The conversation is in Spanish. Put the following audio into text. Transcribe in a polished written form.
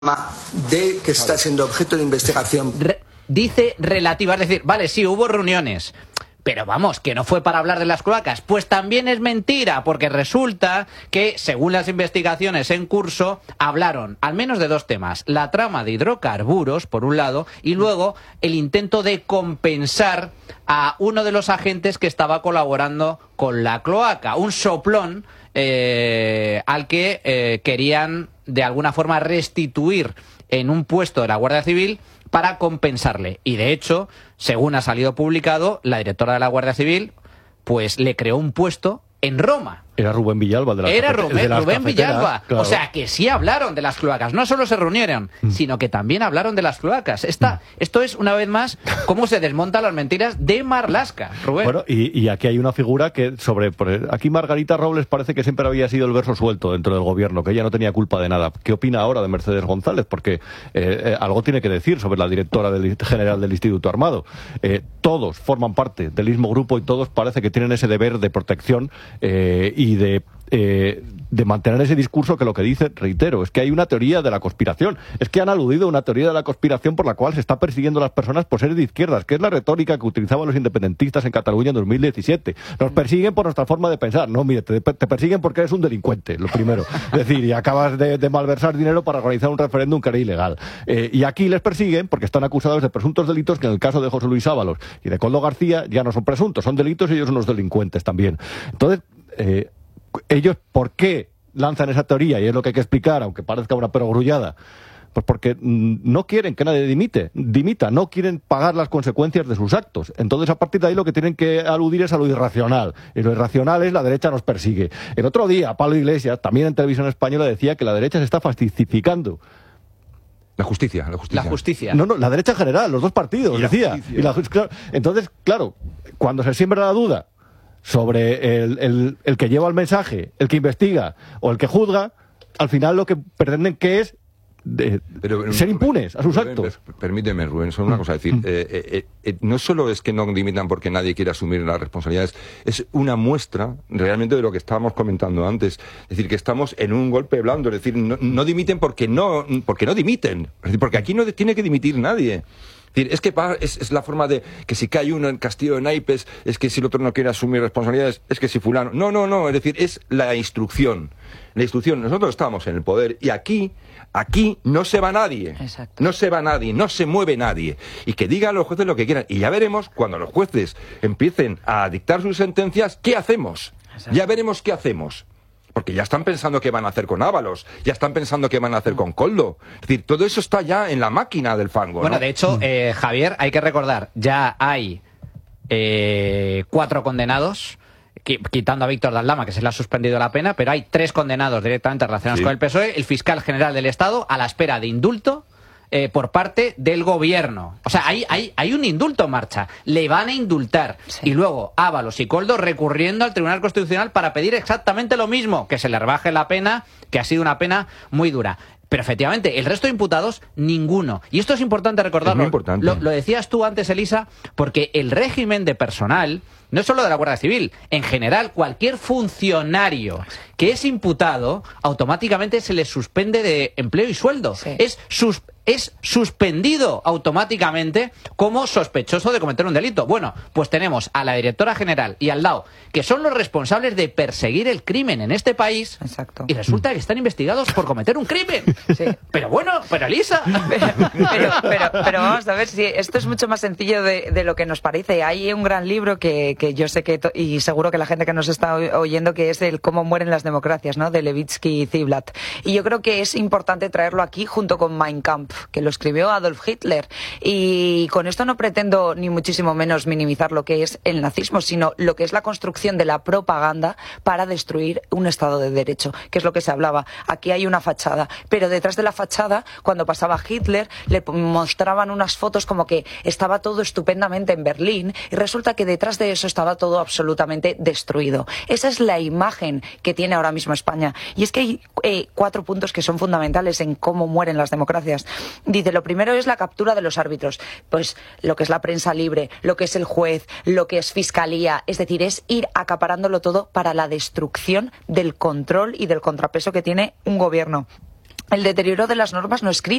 de que está siendo objeto de investigación. Dice relativa, es decir, vale, sí, hubo reuniones, pero vamos, que no fue para hablar de las cloacas. Pues también es mentira, porque resulta que, según las investigaciones en curso, hablaron al menos de dos temas: la trama de hidrocarburos, por un lado, y luego el intento de compensar a uno de los agentes que estaba colaborando con la cloaca, un soplón al que querían de alguna forma restituir en un puesto de la Guardia Civil para compensarle. Y de hecho, según ha salido publicado, la directora de la Guardia Civil pues le creó un puesto en Roma. Era Rubén Villalba de la Era Rubén Villalba. Claro. O sea, que sí hablaron de las cloacas. No solo se reunieron, sino que también hablaron de las cloacas. Esto es, una vez más, cómo se desmontan las mentiras de Marlaska, Rubén. Bueno, y aquí hay una figura que aquí Margarita Robles parece que siempre había sido el verso suelto dentro del gobierno, que ella no tenía culpa de nada. ¿Qué opina ahora de Mercedes González? Porque algo tiene que decir sobre la directora general del Instituto Armado. Todos forman parte del mismo grupo y todos parece que tienen ese deber de protección y de mantener ese discurso, que lo que dice, reitero, es que hay una teoría de la conspiración. Es que han aludido a una teoría de la conspiración por la cual se está persiguiendo a las personas por ser de izquierdas, que es la retórica que utilizaban los independentistas en Cataluña en 2017. Nos persiguen por nuestra forma de pensar. No, mire, te persiguen porque eres un delincuente, lo primero. Es decir, y acabas de malversar dinero para organizar un referéndum que era ilegal. Y aquí les persiguen porque están acusados de presuntos delitos que en el caso de José Luis Ábalos y de Koldo García ya no son presuntos, son delitos y ellos son unos delincuentes también. Entonces, ellos, ¿por qué lanzan esa teoría? Y es lo que hay que explicar, aunque parezca una perogrullada. Pues porque no quieren que nadie dimita, no quieren pagar las consecuencias de sus actos. Entonces, a partir de ahí, lo que tienen que aludir es a lo irracional. Y lo irracional es: la derecha nos persigue. El otro día, Pablo Iglesias, también en Televisión Española, decía que la derecha se está fascistificando. La justicia. No, la derecha en general, los dos partidos, decía. Entonces, claro, cuando se siembra la duda sobre el que lleva el mensaje, el que investiga o el que juzga, al final lo que pretenden que es ser impunes a sus actos. Permíteme, Rubén, solo una cosa. Es decir, no solo es que no dimitan porque nadie quiere asumir las responsabilidades, es una muestra realmente de lo que estábamos comentando antes. Es decir, que estamos en un golpe blando. Es decir, no dimiten porque no dimiten. Es decir, porque aquí no tiene que dimitir nadie. Es que es la forma de que si cae uno en Castillo de Naipes, es que si el otro no quiere asumir responsabilidades, es que si fulano... No, es decir, es la instrucción. La instrucción, nosotros estamos en el poder y aquí no se va nadie. Exacto. No se va nadie, no se mueve nadie. Y que digan los jueces lo que quieran. Y ya veremos, cuando los jueces empiecen a dictar sus sentencias, ¿qué hacemos? Exacto. Ya veremos qué hacemos. Porque ya están pensando qué van a hacer con Ábalos, ya están pensando qué van a hacer con Koldo. Es decir, todo eso está ya en la máquina del fango, Bueno, ¿no? de hecho, Javier, hay que recordar, ya hay 4 condenados, quitando a Víctor de Aldama, que se le ha suspendido la pena, pero hay 3 condenados directamente relacionados con el PSOE, el fiscal general del Estado, a la espera de indulto por parte del gobierno. O sea, hay un indulto en marcha. Le van a indultar. Sí. Y luego Ábalos y Koldo recurriendo al Tribunal Constitucional para pedir exactamente lo mismo, que se le rebaje la pena, que ha sido una pena muy dura. Pero efectivamente, el resto de imputados, ninguno. Y esto es importante recordarlo. Es muy importante. Lo decías tú antes, Elisa, porque el régimen de personal, no es solo de la Guardia Civil, en general, cualquier funcionario que es imputado, automáticamente se le suspende de empleo y sueldo. Sí. Es suspendido automáticamente como sospechoso de cometer un delito. Bueno, pues tenemos a la directora general y al lado, que son los responsables de perseguir el crimen en este país. Exacto. Y resulta que están investigados por cometer un crimen. Sí. Pero Elisa. Pero vamos a ver si esto es mucho más sencillo de lo que nos parece. Hay un gran libro que yo sé que, y seguro que la gente que nos está oyendo, que es el Cómo mueren las democracias, ¿no? De Levitsky y Ziblatt. Y yo creo que es importante traerlo aquí junto con Mein Kampf, que lo escribió Adolf Hitler. Y con esto no pretendo ni muchísimo menos minimizar lo que es el nazismo, sino lo que es la construcción de la propaganda para destruir un Estado de Derecho, que es lo que se hablaba. Aquí hay una fachada, pero detrás de la fachada, cuando pasaba Hitler, le mostraban unas fotos como que estaba todo estupendamente en Berlín, y resulta que detrás de eso estaba todo absolutamente destruido. Esa es la imagen que tiene ahora mismo España. Y es que hay 4 puntos que son fundamentales en cómo mueren las democracias. Dice, lo primero es la captura de los árbitros, pues lo que es la prensa libre, lo que es el juez, lo que es fiscalía, es decir, es ir acaparándolo todo para la destrucción del control y del contrapeso que tiene un gobierno. el deterioro de las normas no escritas.